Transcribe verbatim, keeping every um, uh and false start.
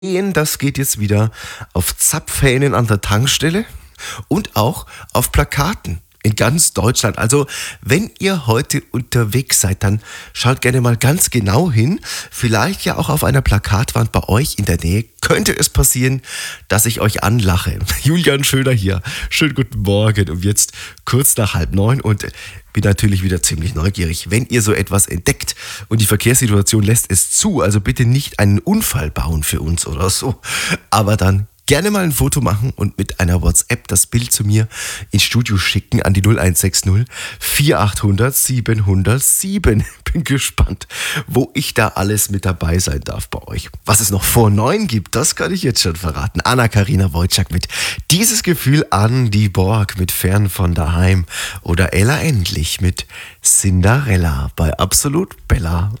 Das geht jetzt wieder auf Zapfhähnen an der Tankstelle und auch auf Plakaten in ganz Deutschland. Also wenn ihr heute unterwegs seid, dann schaut gerne mal ganz genau hin. Vielleicht ja auch auf einer Plakatwand bei euch in der Nähe könnte es passieren, dass ich euch anlache. Julian Schöner hier. Schönen guten Morgen und jetzt kurz nach halb neun und bin natürlich wieder ziemlich neugierig. Wenn ihr so etwas entdeckt und die Verkehrssituation lässt es zu, also bitte nicht einen Unfall bauen für uns oder so, aber dann gerne mal ein Foto machen und mit einer WhatsApp das Bild zu mir ins Studio schicken an die null eins sechs null vier acht null null sieben null sieben. Bin gespannt, wo ich da alles mit dabei sein darf bei euch. Was es noch vor neun gibt, das kann ich jetzt schon verraten. Anna-Karina Wojcik mit Dieses Gefühl an die Borg mit Fern von daheim oder Ella Endlich mit Cinderella bei Absolut Bella.